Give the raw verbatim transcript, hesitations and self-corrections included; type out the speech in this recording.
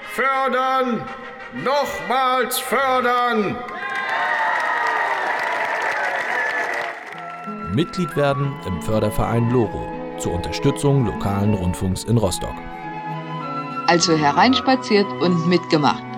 Fördern! Nochmals fördern! Mitglied werden im Förderverein Loro zur Unterstützung lokalen Rundfunks in Rostock. Also hereinspaziert und mitgemacht.